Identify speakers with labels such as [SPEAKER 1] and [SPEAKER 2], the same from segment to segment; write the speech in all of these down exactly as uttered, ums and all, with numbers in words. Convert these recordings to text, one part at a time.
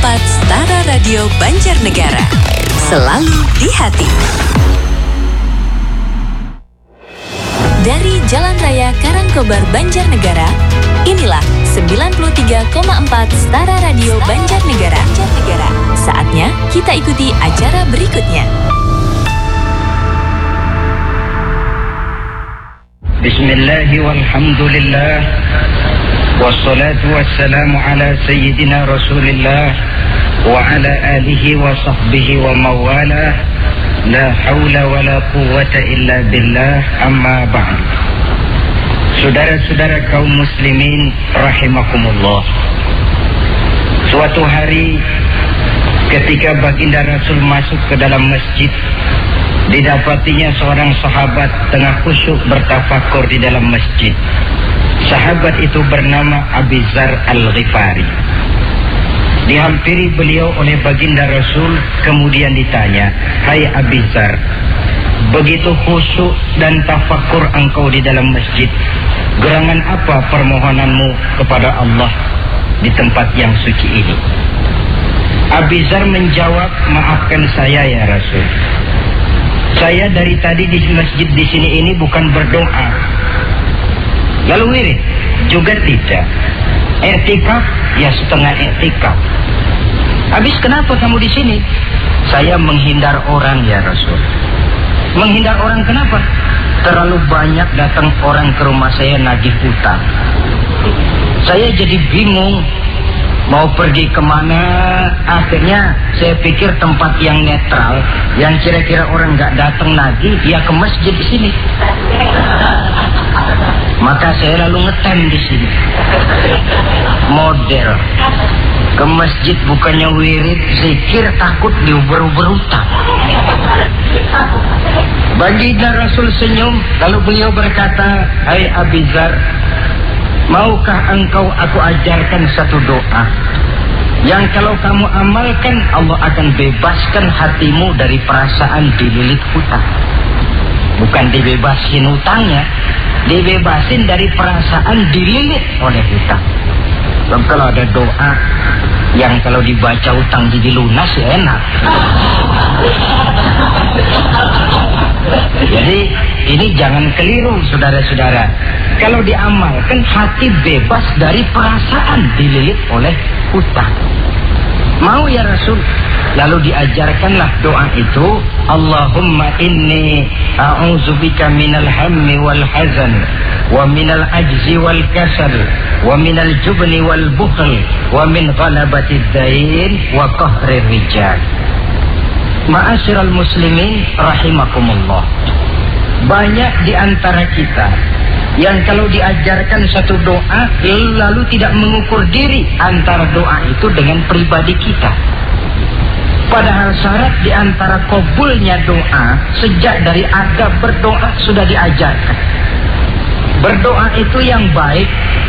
[SPEAKER 1] empat Setara Radio Banjarnegara. Selalu di hati. Dari Jalan Raya Karangkobar Banjarnegara, inilah sembilan puluh tiga koma empat Setara Radio Banjarnegara. Saatnya kita ikuti acara berikutnya.
[SPEAKER 2] Bismillahi walhamdulillah, wassalatu wassalamu ala sayyidina rasulillah wa ala alihi wa sahbihi wa mawala, la hawla wa la quwwata illa billah, amma ba'd. Saudara-saudara kaum muslimin rahimakumullah, suatu hari ketika baginda Rasul masuk ke dalam masjid, didapatinya seorang sahabat tengah khusyuk bertafakur di dalam masjid. Sahabat itu bernama Abi Dzar Al-Ghifari. Dihampiri beliau oleh baginda Rasul, kemudian ditanya, "Hai Abi Dzar, begitu khusyuk dan tafakur engkau di dalam masjid, gerangan apa permohonanmu kepada Allah di tempat yang suci ini?" Abi Dzar menjawab, "Maafkan saya ya Rasul. Saya dari tadi di masjid di sini ini bukan berdoa, lalu wirid juga tidak, i'tikaf ya setengah i'tikaf. Habis kenapa kamu di sini?" "Saya menghindar orang ya Rasul." "Menghindar orang kenapa?" "Terlalu banyak datang orang ke rumah saya nagih utang. Saya jadi bingung mau pergi kemana. Akhirnya saya pikir tempat yang netral, yang kira-kira orang nggak datang lagi, ya ke masjid di sini. Maka saya lalu ngetem di sini. Model ke masjid bukannya wirid, zikir, takut diuber-uber utang." Baginda Rasul senyum, lalu beliau berkata, "Hai Abi Dzar, maukah engkau aku ajarkan satu doa yang kalau kamu amalkan Allah akan bebaskan hatimu dari perasaan dililit hutang." Bukan dibebasin hutangnya, dibebasin dari perasaan dililit oleh hutang. Dan kalau ada doa yang kalau dibaca hutang jadi lunas ya enak. Jadi ini jangan keliru saudara-saudara. Kalau diamalkan hati bebas dari perasaan dililit oleh hutang. Mau ya Rasul? Lalu diajarkanlah doa itu, Allahumma inni a'udzubika minal hammi wal hazan wa minal ajzi wal kasal wa minal jubni wal bukhl wa min ghalabati dain wa qahri rijal. Ma'asyiral muslimin rahimakumullah, banyak di antara kita yang kalau diajarkan satu doa lalu tidak mengukur diri antara doa itu dengan pribadi kita. Padahal syarat di antara kabulnya doa sejak dari adab berdoa sudah diajarkan. Berdoa itu yang baik,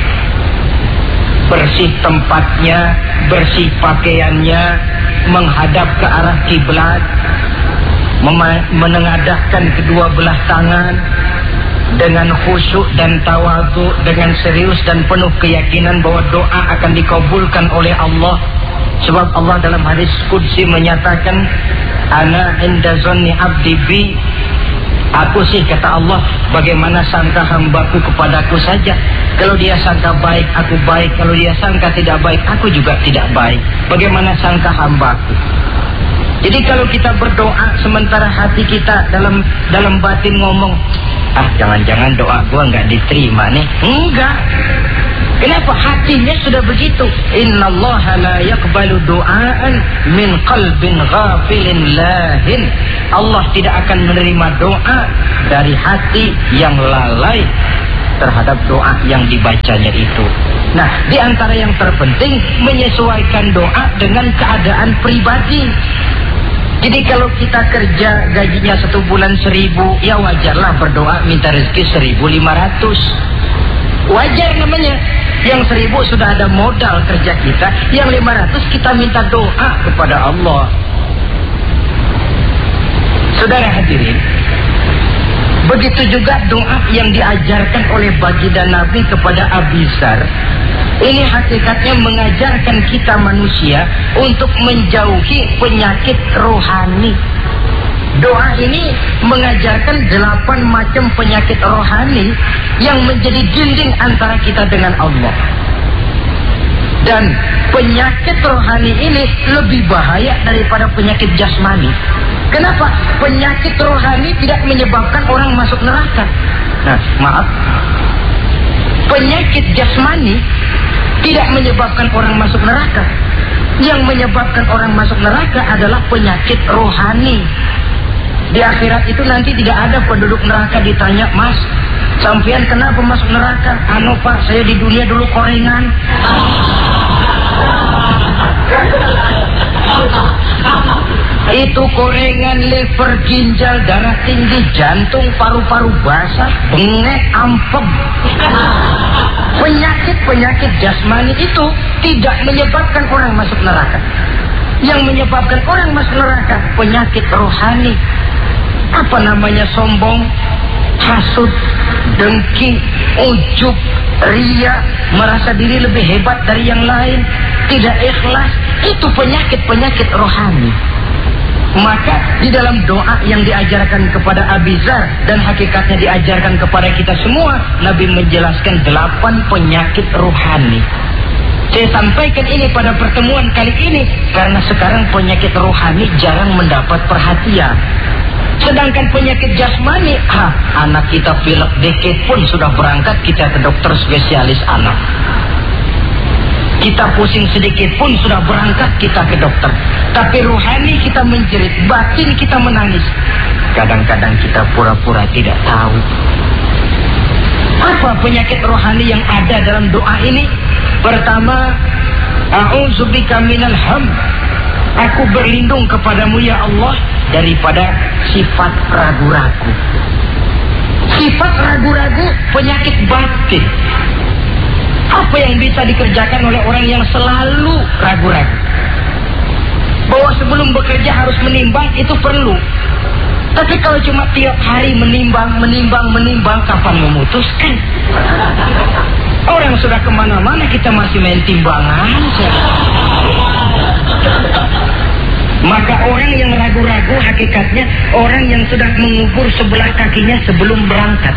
[SPEAKER 2] bersih tempatnya, bersih pakaiannya, menghadap ke arah kiblat, menengadahkan kedua belah tangan dengan khusyuk dan tawadhu, dengan serius dan penuh keyakinan bahwa doa akan dikabulkan oleh Allah. Sebab Allah dalam hadis qudsi menyatakan, "Ana inda zanni abdi bi." Aku sih, kata Allah, bagaimana sangka hambaku kepadaku saja. Kalau dia sangka baik, aku baik. Kalau dia sangka tidak baik, aku juga tidak baik. Bagaimana sangka hambaku? Jadi kalau kita berdoa sementara hati kita dalam dalam batin ngomong, ah jangan-jangan doa gua nggak diterima nih. Enggak. Kenapa? Hatinya sudah begitu. Innallaha la yaqbalu du'aan min qalbin ghafilin lahin. Allah tidak akan menerima doa dari hati yang lalai terhadap doa yang dibacanya itu. Nah, di antara yang terpenting menyesuaikan doa dengan keadaan pribadi. Jadi kalau kita kerja gajinya satu bulan seribu, ya wajarlah berdoa minta rezeki seribu lima ratus. Wajar namanya. Yang seribu sudah ada modal kerja kita, yang lima ratus kita minta doa kepada Allah. Saudara hadirin, begitu juga doa yang diajarkan oleh baginda Nabi kepada Abi Dzar Ini hakikatnya mengajarkan kita manusia untuk menjauhi penyakit rohani. Doa ini mengajarkan delapan macam penyakit rohani yang menjadi dinding antara kita dengan Allah. Dan penyakit rohani ini lebih bahaya daripada penyakit jasmani. Kenapa? Penyakit rohani tidak menyebabkan orang masuk neraka. Nah, maaf. Penyakit jasmani tidak menyebabkan orang masuk neraka. Yang menyebabkan orang masuk neraka adalah penyakit rohani. Di akhirat itu nanti tidak ada penduduk neraka ditanya, "Mas, sampean kenapa masuk neraka?" "Anu Pak, saya di dunia dulu korengan." Itu korengan, liver, ginjal, darah tinggi, jantung, paru-paru basah, bengek, ampem. Penyakit-penyakit jasmani itu tidak menyebabkan orang masuk neraka. Yang menyebabkan orang masuk neraka penyakit rohani. Apa namanya? Sombong, hasud, dengki, ujub, ria, merasa diri lebih hebat dari yang lain, tidak ikhlas. Itu penyakit-penyakit rohani. Maka di dalam doa yang diajarkan kepada Abi Dzar dan hakikatnya diajarkan kepada kita semua, Nabi menjelaskan delapan penyakit rohani. Saya sampaikan ini pada pertemuan kali ini karena sekarang penyakit rohani jarang mendapat perhatian. Sedangkan penyakit jasmani, ah, anak kita pilek dikit pun sudah berangkat kita ke dokter spesialis anak. Kita pusing sedikit pun sudah berangkat kita ke dokter. Tapi rohani kita menjerit, batin kita menangis. Kadang-kadang kita pura-pura tidak tahu. Apa penyakit rohani yang ada dalam doa ini? Pertama, a'udzubika minal ham. Aku berlindung kepadamu ya Allah daripada sifat ragu-ragu. Sifat ragu-ragu penyakit batin. Apa yang bisa dikerjakan oleh orang yang selalu ragu-ragu? Bahwa sebelum bekerja harus menimbang, itu perlu. Tapi kalau cuma tiap hari menimbang, menimbang, menimbang, kapan memutuskan? Orang sudah kemana-mana, kita masih main timbangan. Maka orang yang ragu-ragu hakikatnya orang yang sudah mengubur sebelah kakinya sebelum berangkat.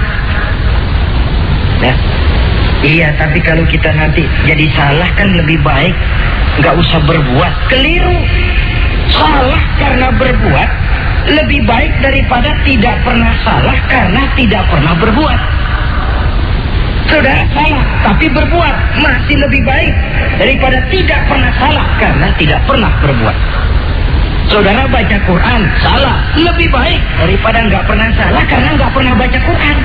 [SPEAKER 2] Ya. Iya, tapi kalau kita nanti jadi salah kan lebih baik nggak usah berbuat. Keliru. Salah karena berbuat lebih baik daripada tidak pernah salah karena tidak pernah berbuat. Saudara salah tapi berbuat masih lebih baik daripada tidak pernah salah karena tidak pernah berbuat. Saudara baca Quran salah lebih baik daripada nggak pernah salah karena nggak pernah baca Quran.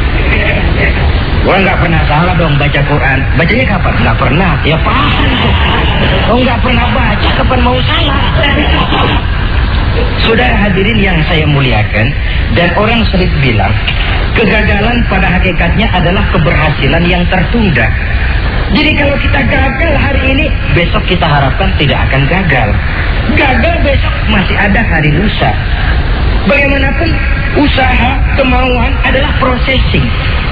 [SPEAKER 2] Gua nggak pernah salah dong baca Quran. Bacanya kapan? Nggak pernah. Ya paham tuh. Oh nggak pernah baca, kapan mau salah? Saudara hadirin yang saya muliakan, dan orang sering bilang kegagalan pada hakikatnya adalah keberhasilan yang tertunda. Jadi kalau kita gagal hari ini, besok kita harapkan tidak akan gagal. Gagal besok masih ada hari lusa. Bagaimanapun usaha, kemauan adalah processing.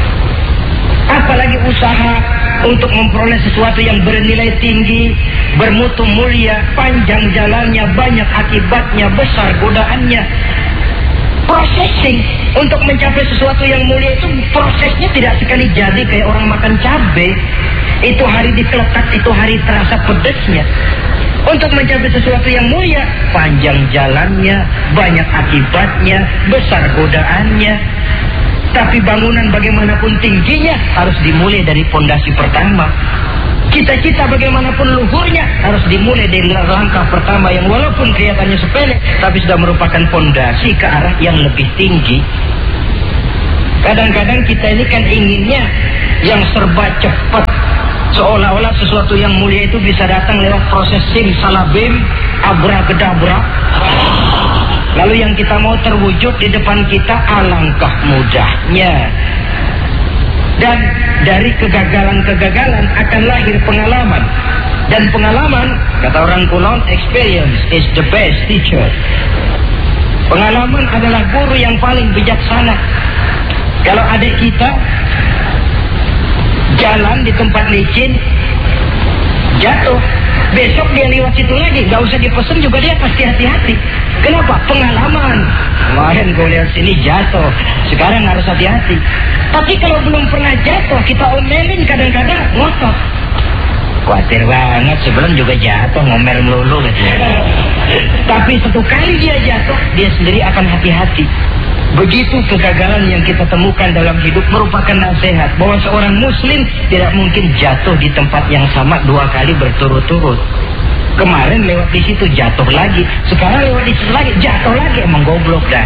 [SPEAKER 2] Apalagi usaha untuk memperoleh sesuatu yang bernilai tinggi, bermutu mulia, panjang jalannya, banyak akibatnya, besar godaannya. Processing untuk mencapai sesuatu yang mulia itu prosesnya tidak sekali jadi kayak orang makan cabai. Itu hari ditelekat, itu hari terasa pedesnya. Untuk mencapai sesuatu yang mulia, panjang jalannya, banyak akibatnya, besar godaannya. Tapi bangunan bagaimanapun tingginya harus dimulai dari pondasi pertama. Cita-cita bagaimanapun luhurnya harus dimulai dari langkah pertama yang walaupun kelihatannya sepele, tapi sudah merupakan pondasi ke arah yang lebih tinggi. Kadang-kadang kita ini kan inginnya yang serba cepat, seolah-olah sesuatu yang mulia itu bisa datang lewat proses simsalabim, abracadabra. Lalu yang kita mau terwujud di depan kita alangkah mudahnya. Dan dari kegagalan-kegagalan akan lahir pengalaman. Dan pengalaman, kata orang kuno, experience is the best teacher. Pengalaman adalah guru yang paling bijaksana. Kalau adik kita jalan di tempat licin, jatuh. Besok dia lewat situ lagi, nggak usah dipesen juga dia pasti hati-hati. Kenapa? Pengalaman. Kemarin gue lihat sini jatuh, sekarang harus hati-hati. Tapi kalau belum pernah jatuh, kita omelin kadang-kadang ngotot. Khawatir banget, sebelum juga jatuh ngomel melulu gitu. Tapi satu kali dia jatuh, dia sendiri akan hati-hati. Begitu kegagalan yang kita temukan dalam hidup merupakan nasihat bahwa seorang muslim tidak mungkin jatuh di tempat yang sama dua kali berturut-turut. Kemarin lewat di situ jatuh lagi, sekarang lewat di situ lagi jatuh lagi, emang goblok dah.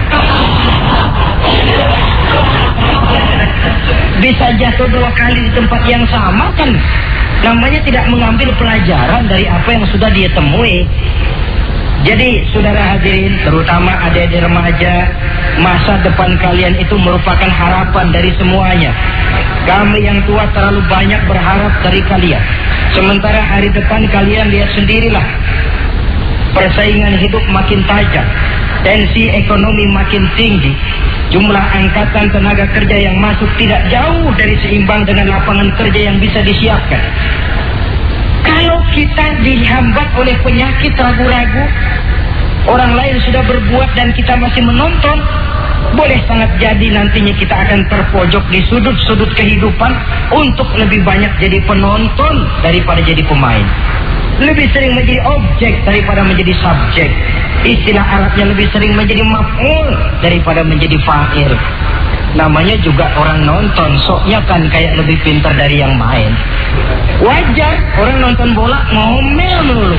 [SPEAKER 2] Bisa jatuh dua kali di tempat yang sama kan namanya tidak mengambil pelajaran dari apa yang sudah dia temui. Jadi saudara hadirin, terutama adik-adik remaja, masa depan kalian itu merupakan harapan dari semuanya. Kami yang tua terlalu banyak berharap dari kalian. Sementara hari depan kalian lihat sendirilah. Persaingan hidup makin tajam, tensi ekonomi makin tinggi, jumlah angkatan tenaga kerja yang masuk tidak jauh dari seimbang dengan lapangan kerja yang bisa disiapkan. Kalau kita dihambat oleh penyakit ragu-ragu, orang lain sudah berbuat dan kita masih menonton, boleh sangat jadi nantinya kita akan terpojok di sudut-sudut kehidupan untuk lebih banyak jadi penonton daripada jadi pemain. Lebih sering menjadi objek daripada menjadi subjek. Istilah Arabnya lebih sering menjadi maf'ul daripada menjadi fa'il. Namanya juga orang nonton, soknya kan kayak lebih pintar dari yang main. Wajar orang nonton bola ngomel melulu.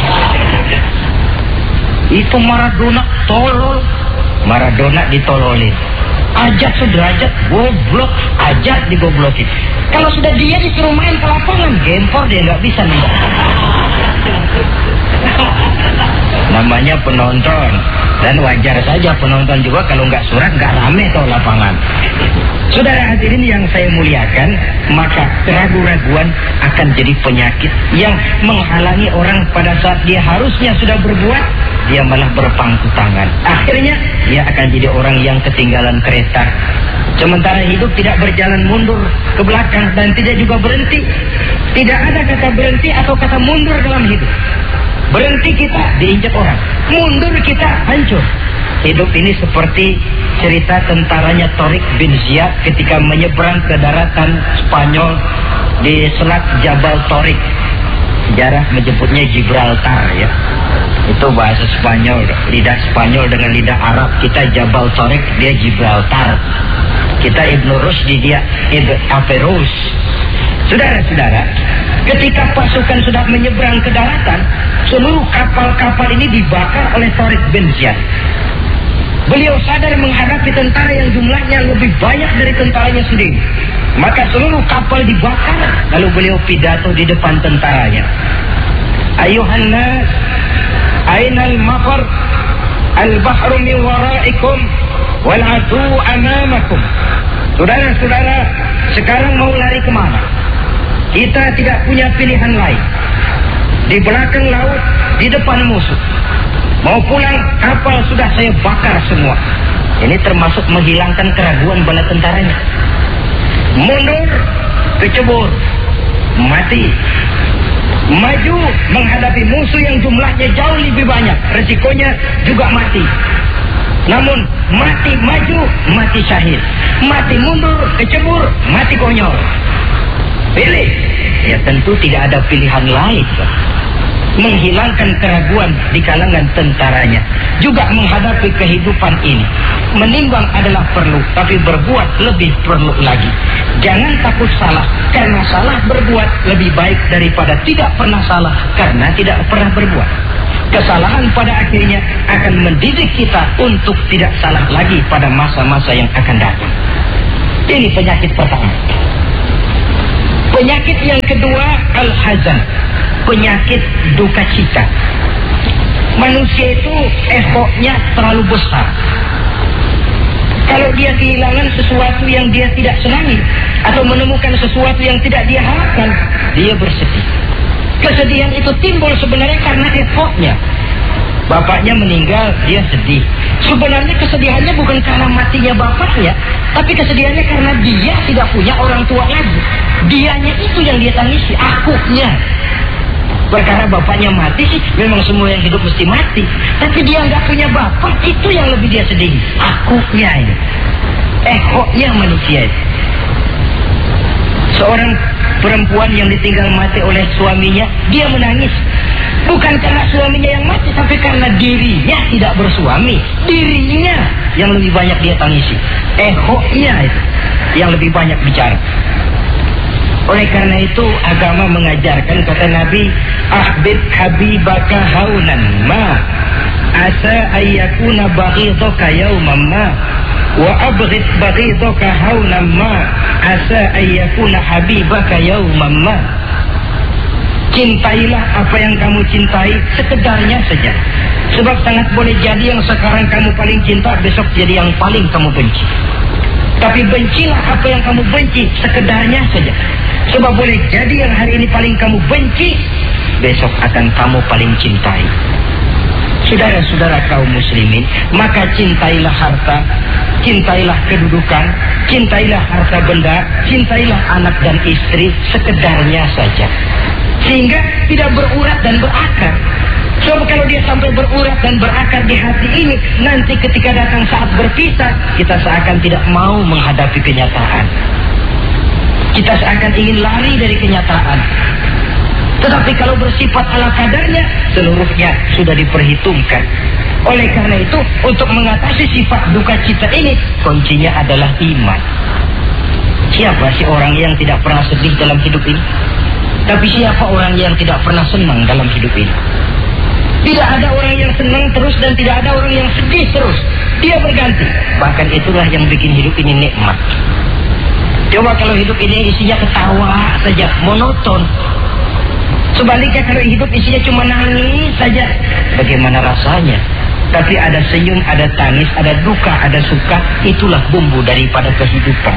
[SPEAKER 2] Itu Maradona tolol, Maradona ditololin. Ajat sederajat goblok, ajat digoblokin. Kalau sudah dia disuruh main ke lapangan, gempor dia nggak bisa nih. Namanya penonton, dan wajar saja penonton juga kalau nggak surat nggak rame tuh lapangan. Saudara hadirin yang saya muliakan, maka keraguan-raguan akan jadi penyakit yang menghalangi orang pada saat dia harusnya sudah berbuat, dia malah berpangku tangan. Akhirnya dia akan jadi orang yang ketinggalan kereta. Sementara hidup tidak berjalan mundur ke belakang dan tidak juga berhenti. Tidak ada kata berhenti atau kata mundur dalam hidup. Berhenti kita diinjak orang, mundur kita hancur. Hidup ini seperti cerita tentaranya Tariq bin Ziyad ketika menyeberang ke daratan Spanyol di Selat Jabal Tariq. Sejarah menyebutnya Gibraltar ya. Itu bahasa Spanyol, lidah Spanyol dengan lidah Arab. Kita Jabal Tariq, dia Gibraltar. Kita Ibnu Rusdi, dia Ibn Averus. Saudara-saudara, ketika pasukan sudah menyeberang ke daratan, seluruh kapal-kapal ini dibakar oleh Tariq bin Ziyad. Beliau sadar menghadapi tentara yang jumlahnya lebih banyak dari tentaranya sendiri. Maka seluruh kapal dibakar, lalu beliau pidato di depan tentaranya. Ayuhan nas, ainal mafar, al-bahru min waraikum, wal adu amamakum. Saudara-saudara, sekarang mau lari kemana? Kita tidak punya pilihan lain. Di belakang laut, di depan musuh. Mau pulang, kapal sudah saya bakar semua. Ini termasuk menghilangkan keraguan bala tentaranya. Mundur, kecebur, mati. Maju menghadapi musuh yang jumlahnya jauh lebih banyak, resikonya juga mati. Namun mati maju, mati syahid. Mati mundur, kecebur, mati konyol. Pilih. Ya tentu tidak ada pilihan lain. Menghilangkan keraguan di kalangan tentaranya, juga menghadapi kehidupan ini. Menimbang adalah perlu, tapi berbuat lebih perlu lagi. Jangan takut salah, karena salah berbuat lebih baik daripada tidak pernah salah karena tidak pernah berbuat. Kesalahan pada akhirnya akan mendidik kita untuk tidak salah lagi pada masa-masa yang akan datang. Ini penyakit pertama. Penyakit yang kedua, al-hazan, penyakit duka cita. Manusia itu effortnya terlalu besar. Kalau dia kehilangan sesuatu yang dia tidak senangi atau menemukan sesuatu yang tidak dia harapkan, dia bersedih. Kesedihan itu timbul sebenarnya karena effortnya. Bapaknya meninggal, dia sedih. Sebenarnya kesedihannya bukan karena matinya bapaknya, tapi kesedihannya karena dia tidak punya orang tua lagi. Dianya itu yang dia tangisi, akunya. Perkara bapaknya mati sih, memang semua yang hidup mesti mati. Tapi dia nggak punya bapak, itu yang lebih dia sedih. Akunya ini, ehoknya manusia itu. Seorang perempuan yang ditinggal mati oleh suaminya, dia menangis. Bukan karena suaminya yang mati, tapi karena dirinya tidak bersuami. Dirinya yang lebih banyak dia tangisi. Ehoknya itu yang lebih banyak bicara. Oleh karena itu agama mengajarkan, kata Nabi, ahbib habibaka haunan ma asa ayyakuna baghidaka yawman ma wa abghid baghidaka haunan ma asa ayyakuna habibaka yawman ma. Cintailah apa yang kamu cintai sekedarnya saja. Sebab sangat boleh jadi yang sekarang kamu paling cinta, besok jadi yang paling kamu benci. Tapi bencilah apa yang kamu benci sekedarnya saja. Sebab boleh jadi yang hari ini paling kamu benci, besok akan kamu paling cintai. Saudara-saudara kaum muslimin, maka cintailah harta, cintailah kedudukan, cintailah harta benda, cintailah anak dan istri sekedarnya saja. Sehingga tidak berurat dan berakar. Sebab kalau dia sampai berurat dan berakar di hati ini, nanti ketika datang saat berpisah, kita seakan tidak mau menghadapi kenyataan. Kita seakan ingin lari dari kenyataan. Tetapi kalau bersifat ala kadarnya, seluruhnya sudah diperhitungkan. Oleh karena itu, untuk mengatasi sifat duka cita ini, kuncinya adalah iman. Siapa sih orang yang tidak pernah sedih dalam hidup ini? Tapi siapa orang yang tidak pernah senang dalam hidup ini? Tidak ada orang yang senang terus dan tidak ada orang yang sedih terus. Dia berganti. Bahkan itulah yang bikin hidup ini nikmat. Coba kalau hidup ini isinya ketawa saja, monoton. Sebaliknya kalau hidup isinya cuma nangis saja, bagaimana rasanya? Tapi ada senyum, ada tangis, ada duka, ada suka. Itulah bumbu daripada kehidupan.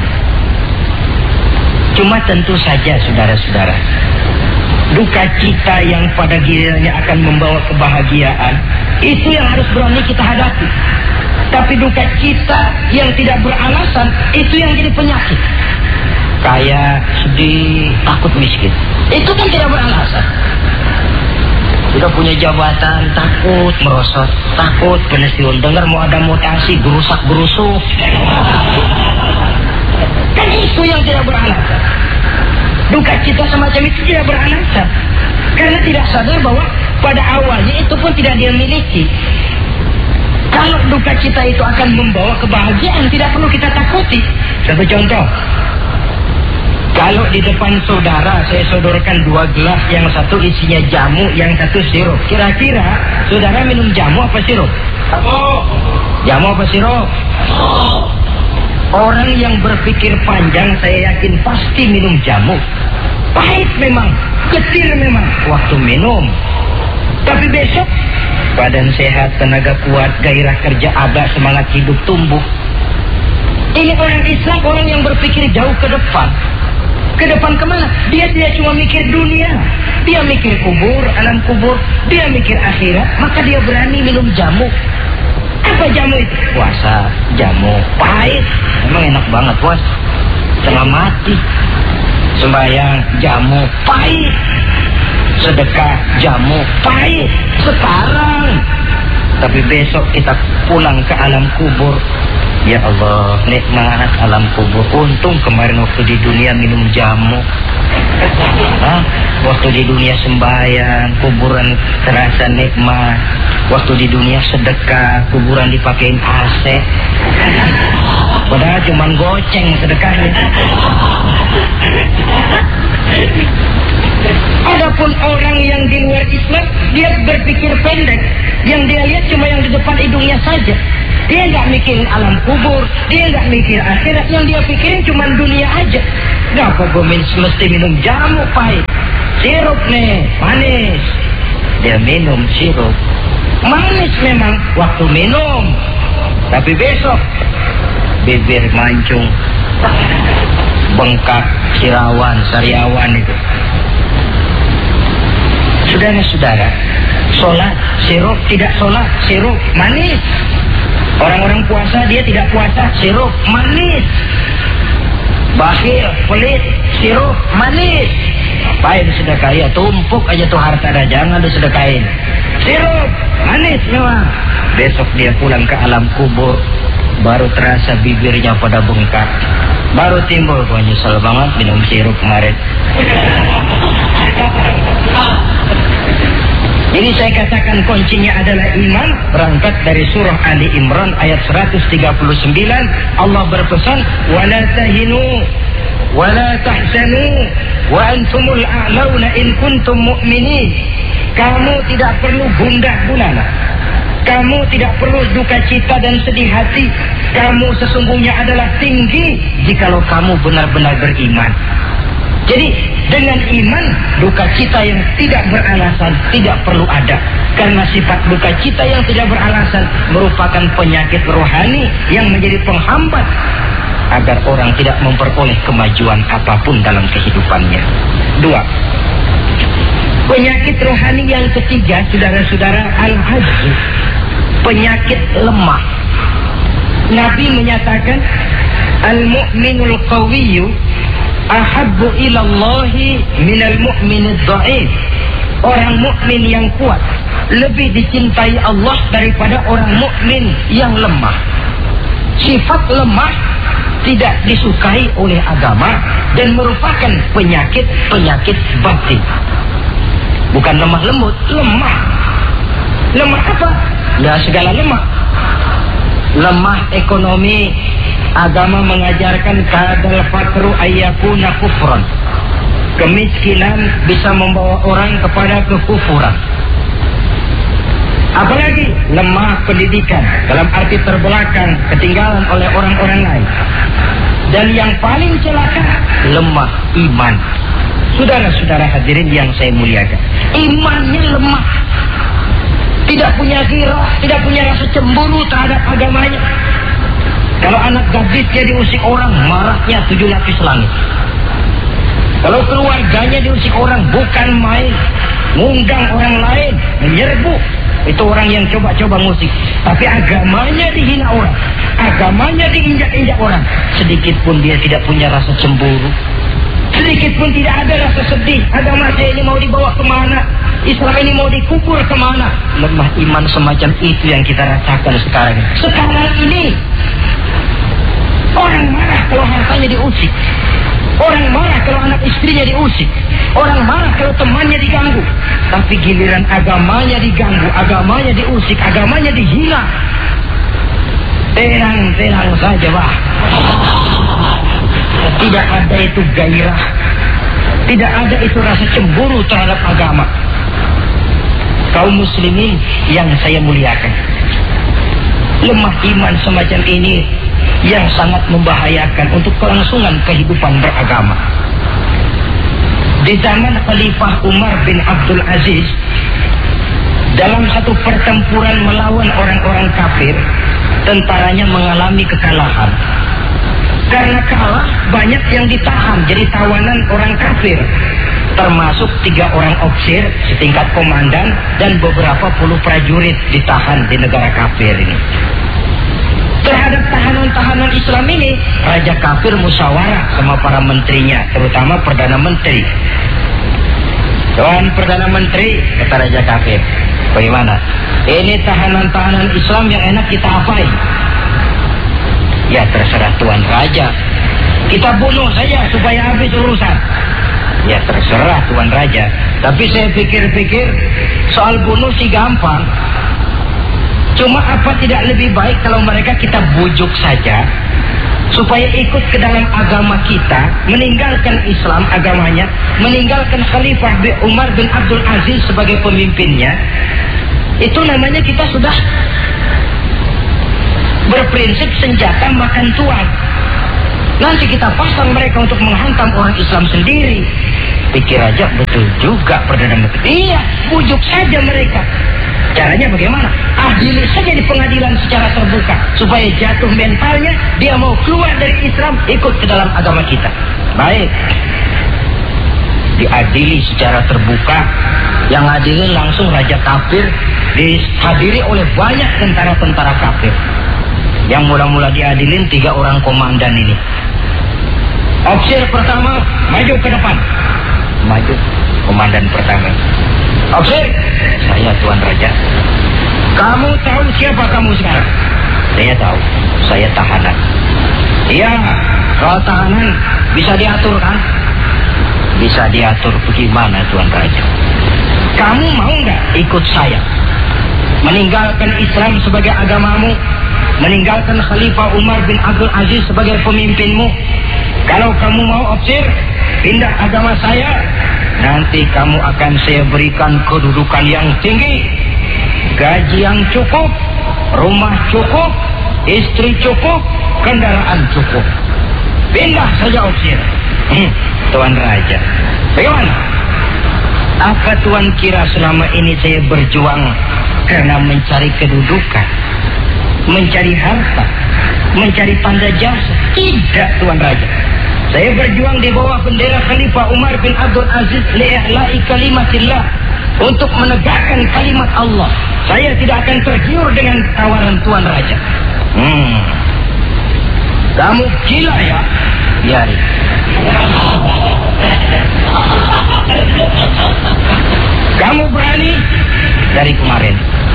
[SPEAKER 2] Cuma tentu saja saudara-saudara, duka cita yang pada gilirannya akan membawa kebahagiaan, itu yang harus berani kita hadapi. Tapi duka cita yang tidak beralasan, itu yang jadi penyakit. Kaya, sedih, takut miskin, itu kan tidak beralasan. Sudah punya jabatan, takut merosot, takut pensiun, dengar mau ada mutasi, gerusak-gerusuk. Kan itu yang tidak beralasan. Duka cita semacam itu tidak beralasan. Karena tidak sadar bahwa pada awalnya itu pun tidak dia miliki. Kalau duka cita itu akan membawa kebahagiaan, tidak perlu kita takuti. Satu contoh. Kalau di depan saudara saya sodorkan dua gelas, yang satu isinya jamu, yang satu sirup. Kira-kira saudara minum jamu apa sirup? Jamu apa sirup? Orang yang berpikir panjang saya yakin pasti minum jamu. Pahit memang, getir memang waktu minum. Tapi besok badan sehat, tenaga kuat, gairah kerja ada, semangat hidup tumbuh. Ini orang Islam, orang yang berpikir jauh ke depan. Ke depan kemana? Dia tidak cuma mikir dunia, dia mikir kubur, alam kubur, dia mikir akhirat. Maka dia berani minum jamu. Apa jamu itu? Puasa, jamu, pahit. Emang enak banget puas, setengah mati. Sembahyang, jamu, pahit. Sedekah, jamu, pahit. Sekarang. Tapi besok kita pulang ke alam kubur. Ya Allah, nikmat alam kubur. Untung kemarin waktu di dunia minum jamu. Hah? Waktu di dunia sembahyang, kuburan terasa nikmat. Waktu di dunia sedekah, kuburan dipakein A C. Padahal cuma goceng sedekahnya. Adapun orang yang di luar Islam, dia berpikir pendek. Yang dia lihat cuma yang di depan hidungnya saja. Dia nggak mikirin alam kubur, dia nggak mikir akhirat. Yang dia pikirin cuma dunia aja. Nggak kok gue mesti minum jamu pahit, sirup nih manis. Dia minum sirup manis memang waktu minum, tapi besok bibir mancung, bengkak, sirawan, sariawan itu. Saudara-saudara, sholat sirup, tidak sholat sirup manis. Orang-orang puasa dia tidak puasa, sirup manis. Bakhil, pelit, sirup manis. Ngapain sedekahin? Ya, tumpuk aja tuh harta dah, jangan disedekahin. Sirup, manis semua. Besok dia pulang ke alam kubur, baru terasa bibirnya pada bengkak. Baru timbul, kok nyesel banget minum sirup kemarin. Jadi saya katakan kuncinya adalah iman. Berangkat dari surah Ali Imran ayat seratus tiga puluh sembilan, Allah berpesan, wala tahinu wala tahzanu wa antumul a'launa in kuntum mu'minin. Kamu tidak perlu gundah gulana, kamu tidak perlu duka cita dan sedih hati. Kamu sesungguhnya adalah tinggi jikalau kamu benar-benar beriman. Jadi dengan iman, duka cita yang tidak beralasan tidak perlu ada. Karena sifat duka cita yang tidak beralasan merupakan penyakit rohani yang menjadi penghambat agar orang tidak memperoleh kemajuan apapun dalam kehidupannya. Dua, penyakit rohani yang ketiga, saudara-saudara, al-ajzu, penyakit lemah. Nabi menyatakan, al-mu'minul qawiyyu ahabbu ilallahi minal mu'minid dha'if. Orang mukmin yang kuat lebih dicintai Allah daripada orang mukmin yang lemah. Sifat lemah tidak disukai oleh agama dan merupakan penyakit-penyakit batin. Bukan lemah lembut, lemah. Lemah apa? Ya segala lemah. Lemah ekonomi, agama mengajarkan kadal fakru ayyakuna kufran. Kemiskinan bisa membawa orang kepada kekufuran. Apalagi lemah pendidikan, dalam arti terbelakang, ketinggalan oleh orang-orang lain. Dan yang paling celaka, lemah iman. Saudara-saudara hadirin yang saya muliakan, imannya lemah, tidak punya ghirah, tidak punya rasa cemburu terhadap agamanya. Kalau anak gadisnya diusik orang, marahnya tujuh lapis langit. Kalau keluarganya diusik orang, bukan main, ngundang orang lain, menyerbu. Itu orang yang coba-coba musik. Tapi agamanya dihina orang, agamanya diinjak-injak orang, sedikit pun dia tidak punya rasa cemburu, sedikit pun tidak ada rasa sedih. Agama saya ini mau dibawa kemana? Islam ini mau dikubur kemana? Lemah iman semacam itu yang kita rasakan sekarang. Sekarang ini orang marah kalau hartanya diusik, orang marah kalau anak istrinya diusik, orang marah kalau temannya diganggu. Tapi giliran agamanya diganggu, agamanya diusik, agamanya dihina, tenang-tenang saja, bah. Tidak ada itu gairah, tidak ada itu rasa cemburu terhadap agama. Kaum muslimin yang saya muliakan, lemah iman semacam ini yang sangat membahayakan untuk kelangsungan kehidupan beragama. Di zaman Khalifah Umar bin Abdul Aziz, dalam satu pertempuran melawan orang-orang kafir, tentaranya mengalami kekalahan. Karena kalah, banyak yang ditahan jadi tawanan orang kafir, termasuk tiga orang ofisir setingkat komandan dan beberapa puluh prajurit ditahan di negara kafir ini. Terhadap tahanan-tahanan Islam ini, Raja kafir musyawarah sama para menterinya, terutama Perdana Menteri. Tuan Perdana Menteri, kata Raja kafir, bagaimana? Ini tahanan-tahanan Islam yang enak kita apain? Ya terserah Tuan Raja, kita bunuh saja supaya habis urusan. Ya terserah Tuan Raja, tapi saya pikir-pikir soal bunuh sih gampang. Cuma apa tidak lebih baik kalau mereka kita bujuk saja supaya ikut ke dalam agama kita, meninggalkan Islam agamanya, meninggalkan Khalifah Umar bin Abdul Aziz sebagai pemimpinnya. Itu namanya kita sudah berprinsip senjata makan tuan. Nanti kita pasang mereka untuk menghantam orang Islam sendiri. Pikir aja, betul juga Perdana Menteri. Iya, bujuk saja mereka. Caranya bagaimana? Adili saja di pengadilan secara terbuka supaya jatuh mentalnya, dia mau keluar dari Islam, ikut ke dalam agama kita. Baik, diadili secara terbuka. Yang adilin langsung Raja kafir, dihadiri oleh banyak tentara-tentara kafir. Yang mula-mula diadilin tiga orang komandan ini. Ofisir pertama maju ke depan, maju. Komandan pertama. Officer, saya Tuan Raja. Kamu tahu siapa kamu sekarang? Saya tahu, saya tahanan. Iya, kalau tahanan bisa diatur kan? Bisa diatur bagaimana Tuan Raja? Kamu mau nggak ikut saya? Meninggalkan Islam sebagai agamamu, meninggalkan Khalifah Umar bin Abdul Aziz sebagai pemimpinmu. Kalau kamu mau officer, pindah agama saya, nanti kamu akan saya berikan kedudukan yang tinggi, gaji yang cukup, rumah cukup, istri cukup, kendaraan cukup. Pindah saja officer. Hmm, Tuan Raja, bagaimana? Apa Tuan kira selama ini saya berjuang karena mencari kedudukan, mencari harta, mencari tanda jasa? Tidak Tuan Raja. Saya berjuang di bawah bendera Khalifah Umar bin Abdul Aziz li'i'la'i kalimatillah, untuk menegakkan kalimat Allah. Saya tidak akan tergiur dengan tawaran Tuan Raja. Hmm. Kamu gila ya? Biarin. Kamu berani? Dari kemarin.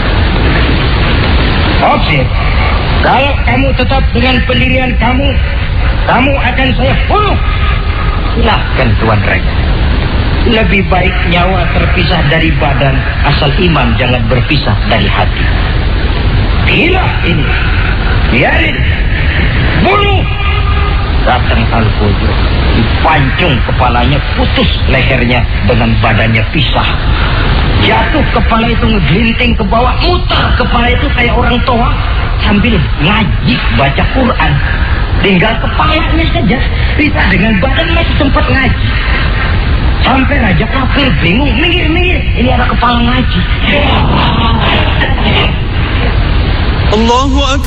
[SPEAKER 2] Oke. Kalau kamu tetap dengan pendirian kamu, kamu akan saya bunuh. Silahkan Tuan Raja. Lebih baik nyawa terpisah dari badan, asal iman jangan berpisah dari hati. Gila ini. Biarin. Bunuh. Datang Al-Fujur, dipancung kepalanya, putus lehernya dengan badannya pisah. Jatuh kepala itu ngegelinting ke bawah, muter kepala itu kayak orang tua sambil ngaji baca Quran. Tinggal kepalanya saja, bisa dengan badan masih sempat ngaji. Sampai Raja Kafir bingung, minggir-minggir, ini ada kepala ngaji. Allahu Akbar.